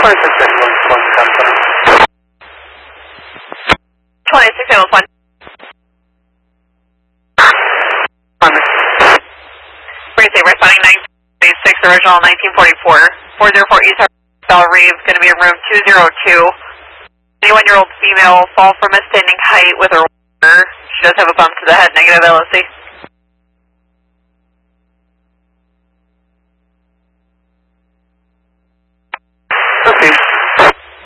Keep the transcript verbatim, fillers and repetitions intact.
twenty-six ambulance one ten center. twenty-six ambulance one. We're going to say responding nine six original nineteen forty-four. four oh four East Bell Reeves, going to be in room two oh two. twenty-one-year-old female fall from a standing height with her water. She does have a bump to the head, negative L S C.